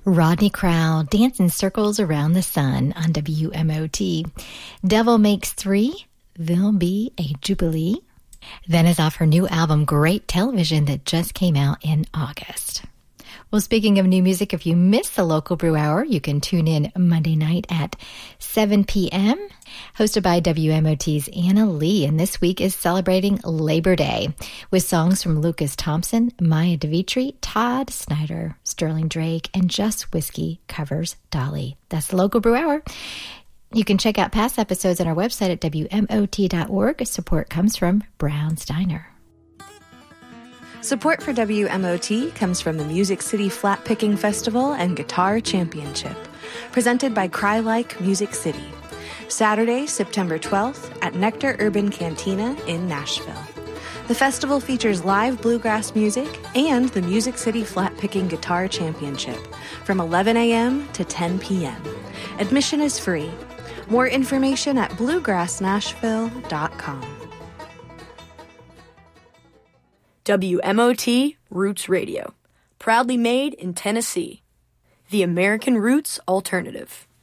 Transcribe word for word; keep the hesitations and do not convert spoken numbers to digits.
Rodney Crowell, Dancing Circles Around the Sun on W M O T. Devil Makes Three, There'll Be a Jubilee. Then is off her new album, Great Television, that just came out in August. Well, speaking of new music, if you missed the local brew hour, you can tune in Monday night at seven p.m., hosted by W M O T's Anna Lee. And this week is celebrating Labor Day with songs from Lucas Thompson, Maya DeVitri, Todd Snyder, Sterling Drake, and Just Whiskey covers Dolly. That's the local brew hour. You can check out past episodes on our website at W M O T dot org. Support comes from Brown's Diner. Support for W M O T comes from the Music City Flat Picking Festival and Guitar Championship, presented by Cry Like Music City. Saturday, September twelfth at Nectar Urban Cantina in Nashville. The festival features live bluegrass music and the Music City Flat Picking Guitar Championship from eleven a.m. to ten p.m. Admission is free. More information at bluegrass nashville dot com. W M O T Roots Radio, proudly made in Tennessee. The American Roots Alternative.